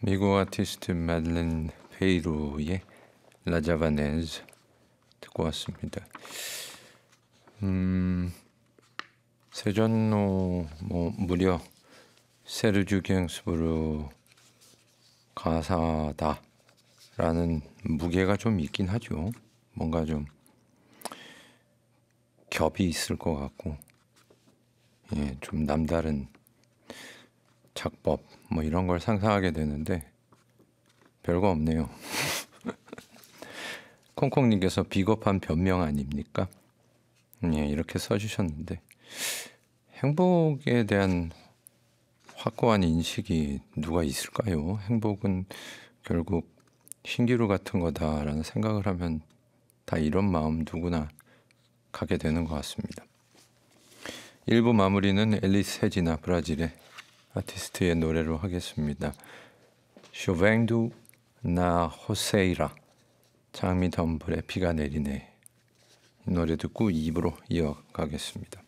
미국 아티스트 마들렌 페이루의 라자바네즈 듣고 왔습니다. 세전노 무려 세르주 갱스부르 가사다라는 무게가 좀 있긴 하죠. 뭔가 좀 겹이 있을 것 같고, 좀 남다른 작법 이런 걸 상상하게 되는데 별거 없네요. 콩콩님께서 비겁한 변명 아닙니까? 이렇게 써주셨는데, 행복에 대한 확고한 인식이 누가 있을까요? 행복은 결국 신기루 같은 거다라는 생각을 하면 다 이런 마음 누구나 가게 되는 것 같습니다. 1부 마무리는 앨리스 헤지나 브라질의 아티스트의 노래로 하겠습니다. 쇼뱅두 나 호세이라, 장미 덤불에 비가 내리네. 이 노래 듣고 2부로 이어가겠습니다.